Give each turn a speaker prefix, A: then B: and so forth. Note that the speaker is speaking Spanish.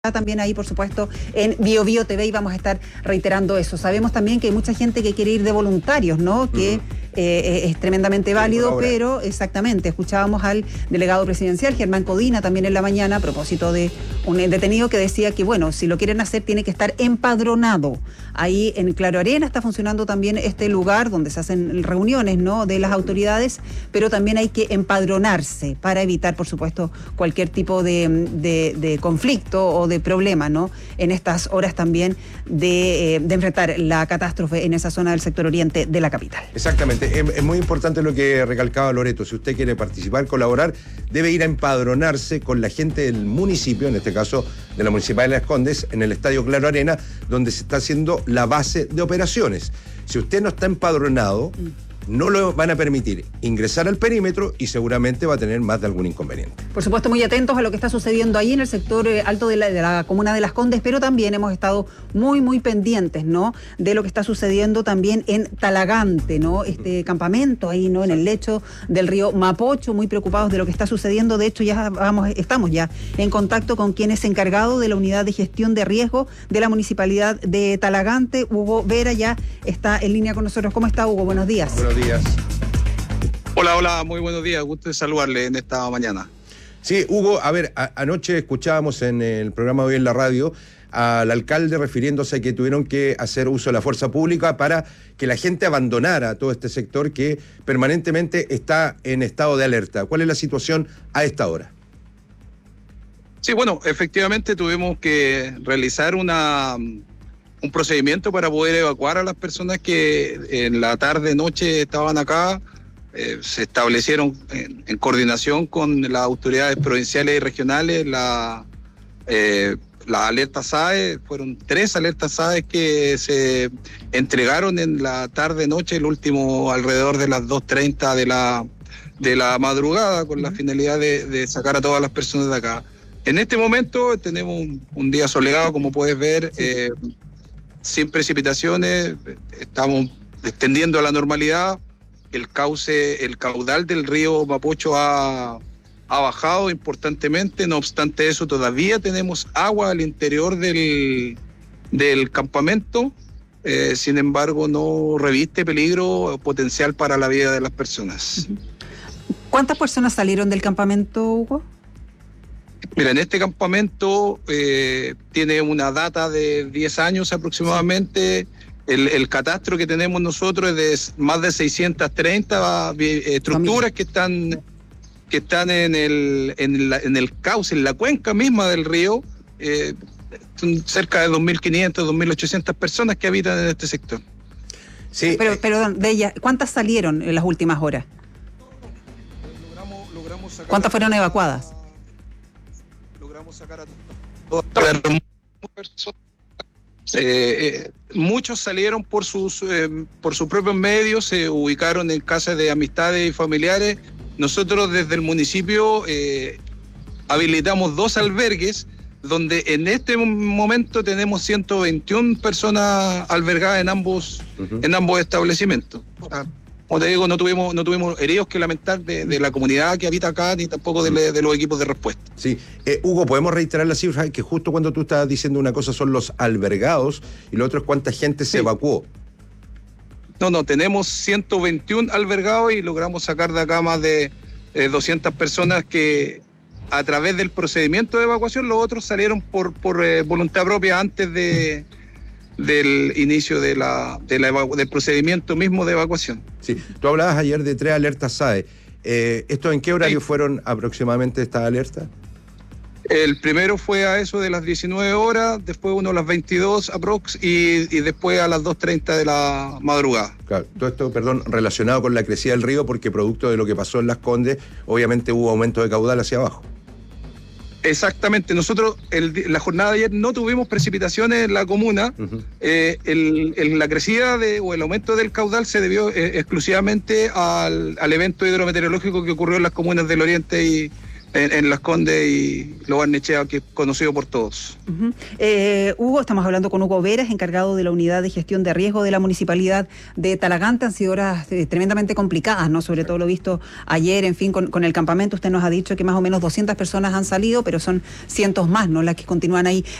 A: también ahí, por supuesto, en Bio Bio TV y vamos a estar reiterando eso. Sabemos también que hay mucha gente que quiere ir de voluntarios, ¿no? Que es tremendamente válido, pero exactamente, escuchábamos al delegado presidencial, Germán Codina, también en la mañana, a propósito de un detenido que decía que, bueno, si lo quieren hacer, tiene que estar empadronado. Ahí en Claro Arena está funcionando también este lugar donde se hacen reuniones, ¿no?, de las autoridades, pero también hay que empadronarse para evitar, por supuesto, cualquier tipo de conflicto o de problema, ¿no?, en estas horas también de enfrentar la catástrofe en esa zona del sector oriente de la capital.
B: Exactamente, es muy importante lo que recalcaba Loreto. Si usted quiere participar, colaborar, debe ir a empadronarse con la gente del municipio, en este caso de la Municipalidad de Las Condes, en el Estadio Claro Arena, donde se está haciendo la base de operaciones. Si usted no está empadronado, no lo van a permitir ingresar al perímetro y seguramente va a tener más de algún inconveniente.
A: Por supuesto, muy atentos a lo que está sucediendo ahí en el sector alto de la comuna de Las Condes, pero también hemos estado muy pendientes, ¿no?, de lo que está sucediendo también en Talagante, ¿no?, este campamento ahí, ¿no?, en el lecho del río Mapocho, muy preocupados de lo que está sucediendo. De hecho, estamos ya en contacto con quien es encargado de la unidad de gestión de riesgo de la municipalidad de Talagante. Hugo Vera ya está en línea con nosotros. ¿Cómo está, Hugo? Buenos días.
B: Buenos días.
C: Hola, muy buenos días. Gusto de saludarle en esta mañana.
B: Sí, Hugo, a ver, anoche escuchábamos en el programa Hoy en la Radio al alcalde refiriéndose a que tuvieron que hacer uso de la fuerza pública para que la gente abandonara todo este sector que permanentemente está en estado de alerta. ¿Cuál es la situación a esta hora?
C: Sí, bueno, efectivamente tuvimos que realizar un procedimiento para poder evacuar a las personas que en la tarde-noche estaban acá. Se establecieron en coordinación con las autoridades provinciales y regionales las alertas SAE. Fueron 3 alertas SAE que se entregaron en la tarde-noche, el último alrededor de las 2:30 de la madrugada, con la finalidad de sacar a todas las personas de acá. En este momento tenemos un día soleado, como puedes ver, sin precipitaciones. Estamos extendiendo a la normalidad. El caudal del río Mapocho ha bajado importantemente. No obstante eso, todavía tenemos agua al interior del campamento. Sin embargo, no reviste peligro potencial para la vida de las personas.
A: ¿Cuántas personas salieron del campamento, Hugo?
C: Mira, en este campamento tiene una data de 10 años aproximadamente. El catastro que tenemos nosotros es de más de 630 estructuras que están en el cauce, en la cuenca misma del río. Son cerca de 2.500, 2.800 personas que habitan en este sector.
A: Sí. Pero, perdón, de ellas, ¿cuántas salieron en las últimas horas? Logramos sacar. ¿Cuántas fueron evacuadas?
C: Logramos sacar a todas las personas. Muchos salieron por sus propios medios, se ubicaron en casas de amistades y familiares. Nosotros desde el municipio habilitamos 2 albergues donde en este momento tenemos 121 personas albergadas en ambos establecimientos. Como te digo, no tuvimos heridos que lamentar de la comunidad que habita acá, ni tampoco de los equipos de respuesta.
B: Sí. Hugo, ¿podemos reiterar la cifra? Que justo cuando tú estabas diciendo una cosa son los albergados y lo otro es cuánta gente se evacuó.
C: No, tenemos 121 albergados y logramos sacar de acá más de 200 personas que a través del procedimiento de evacuación, los otros salieron por voluntad propia antes del inicio del procedimiento mismo de evacuación.
B: Sí, tú hablabas ayer de 3 alertas SAE. ¿Esto en qué horario fueron aproximadamente estas alertas?
C: El primero fue a eso de las 19 horas, después uno a las 22 aprox y después a las 2:30 de la madrugada.
B: Claro, todo esto, relacionado con la crecida del río, porque producto de lo que pasó en Las Condes, obviamente hubo aumento de caudal hacia abajo.
C: Exactamente, nosotros la jornada de ayer no tuvimos precipitaciones en la comuna. La crecida o el aumento del caudal se debió exclusivamente al evento hidrometeorológico que ocurrió en las comunas del oriente en Las Condes y Lo Barnechea, que es conocido por todos.
A: Hugo, estamos hablando con Hugo Veras, encargado de la unidad de gestión de riesgo de la municipalidad de Talagante. Han sido horas tremendamente complicadas, ¿no? Sobre todo lo visto ayer, en fin, con el campamento. Usted nos ha dicho que más o menos 200 personas han salido, pero son cientos más, ¿no? Las que continúan ahí.